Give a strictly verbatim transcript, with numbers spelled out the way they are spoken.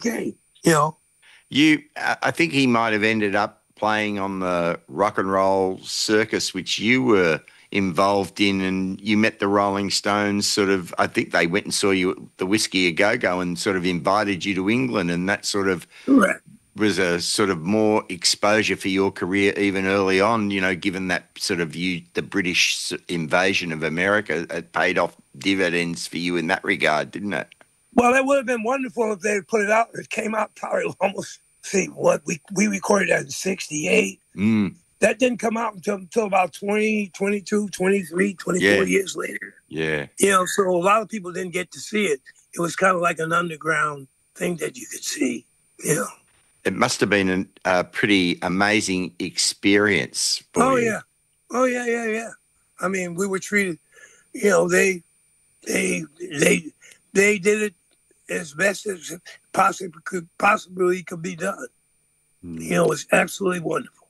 came, you know. You, I think he might have ended up playing on the rock and roll circus, which you were involved in, and you met the Rolling Stones. Sort of, I think they went and saw you at the Whiskey A Go Go and sort of invited you to England, and that sort of Correct. was a sort of more exposure for your career even early on. You know, given that sort of you, the British invasion of America, it paid off dividends for you in that regard, didn't it? Well, it would have been wonderful if they had put it out. It came out probably almost, see, what, we, we recorded that in sixty-eight. Mm. That didn't come out until, until about twenty, twenty-two, twenty-three, twenty-four Yeah. years later. Yeah. You know, so a lot of people didn't get to see it. It was kind of like an underground thing that you could see, you know. It must have been an, a pretty amazing experience for Oh, you. yeah. Oh, yeah, yeah, yeah. I mean, we were treated, you know, they, they, they, they did it as best as possibly could, possibly could be done. Mm. You know, it was absolutely wonderful.